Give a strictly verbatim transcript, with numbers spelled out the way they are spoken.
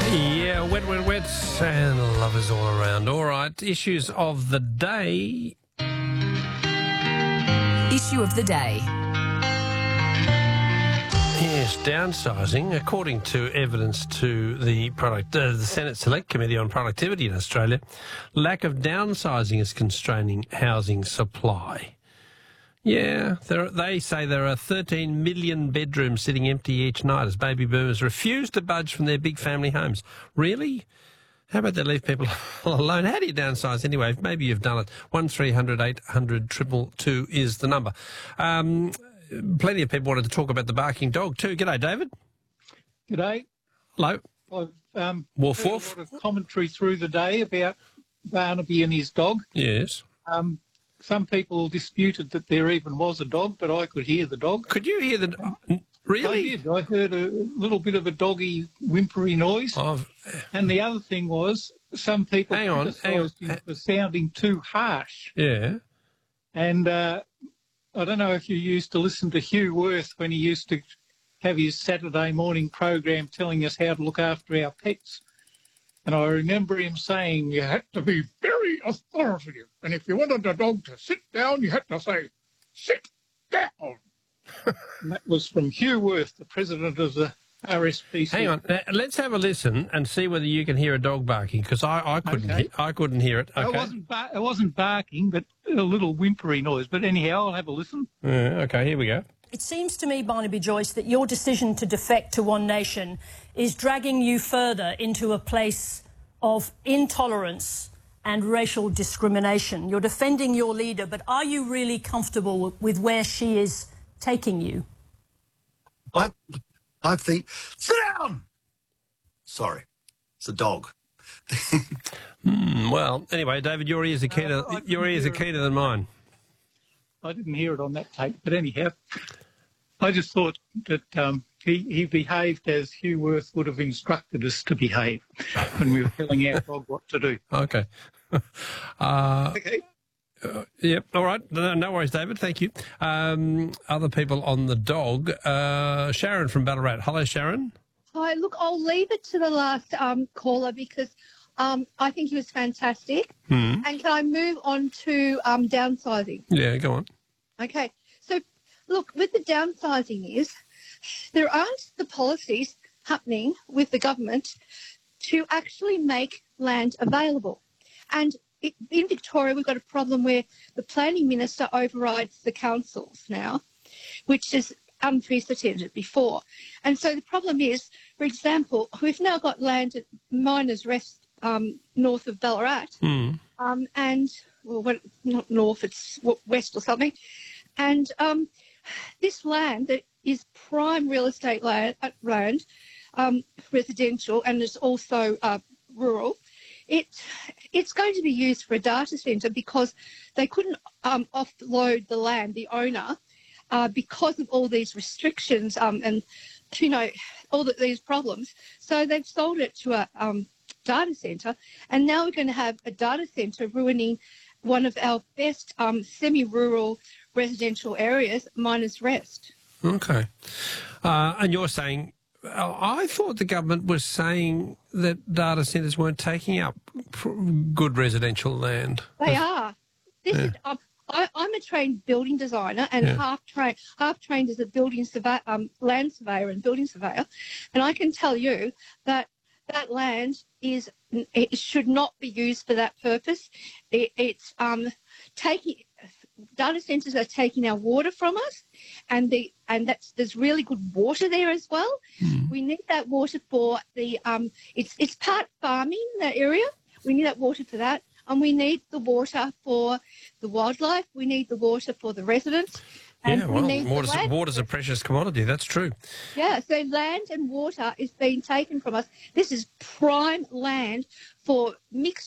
Yeah, wet, wet, wet, and lovers all around. All right, issues of the day. Issue of the day. Yes, downsizing. According to evidence to the product, uh, the Senate Select Committee on Productivity in Australia, lack of downsizing is constraining housing supply. Yeah, there, they say there are thirteen million bedrooms sitting empty each night as baby boomers refuse to budge from their big family homes. Really? How about they leave people alone? How do you downsize anyway? Maybe you've done it. one three hundred eight hundred two two two is the number. Um, plenty of people wanted to talk about the barking dog too. G'day, David. G'day. Hello. I've um, Woof, heard woof. a lot of commentary through the day about Barnaby and his dog. Yes. Um, some people disputed that there even was a dog, but I could hear the dog. Could you hear the... I Really? did. I heard a little bit of a doggy whimpery noise. I've, And the other thing was some people Hang on, hang on. criticised him for sounding too harsh. yeah. And uh, I don't know if you used to listen to Hugh Worth when he used to have his Saturday morning program telling us how to look after our pets. And I remember him saying you had to be very authoritative. And if you wanted the dog to sit down, you had to say, sit down. And that was from Hugh Worth, the president of the R S P C. Hang on. Now, let's have a listen and see whether you can hear a dog barking, because I, I couldn't Okay. he- I couldn't hear it. Okay. It wasn't, bar- it wasn't barking, but a little whimpery noise. But anyhow, I'll have a listen. Yeah, okay, here we go. It seems to me, Barnaby Joyce, that your decision to defect to One Nation is dragging you further into a place of intolerance and racial discrimination. You're defending your leader, but are you really comfortable with where she is taking you? I, I think, sit down! Sorry, it's a dog. Mm, well, anyway, David, your ears are keener, Uh, I your didn't ears are hear it. keener than mine. I didn't hear it on that tape, but anyhow, I just thought that um, he, he behaved as Hugh Worth would have instructed us to behave when we were telling our dog what to do. Okay. uh, Okay. Uh, yep. All right. No, no worries, David. Thank you. Um, other people on the dog. Uh, Sharon from Ballarat. Hello, Sharon. Hi, look, I'll leave it to the last um, caller because um, I think he was fantastic. Hmm. And can I move on to um, downsizing? Yeah, go on. Okay. So, look, with the downsizing is there aren't the policies happening with the government to actually make land available. And it, in Victoria, we've got a problem where the planning minister overrides the councils now, which is unprecedented before. And so the problem is, for example, we've now got land at Miners Rest um, north of Ballarat, Hmm. um, and, well, what, not north, it's west or something. And um, this land that is prime real estate land, uh, land um, residential, and is also uh, rural, it it's going to be used for a data centre because they couldn't um, offload the land, the owner, uh, because of all these restrictions um, and, you know, all the, these problems. So they've sold it to a um, data centre, and now we're going to have a data centre ruining one of our best um, semi-rural residential areas, Miners Rest. Okay. Uh, and you're saying, uh, I thought the government was saying that data centres weren't taking up pr- good residential land. They are. This Yeah. is. Um, I, I'm a trained building designer and Yeah. half trained, half trained as a building survey, um, land surveyor and building surveyor, and I can tell you that that land is it should not be used for that purpose. It, it's um, taking data centres are taking our water from us, and the and that's there's really good water there as well. Mm. We need that water for the um, it's it's part farming, that area. We need that water for that. And we need the water for the wildlife. We need the water for the residents. And Yeah, we well, need the water's, land. water's a precious commodity. That's true. Yeah, so land and water is being taken from us. This is prime land for mixed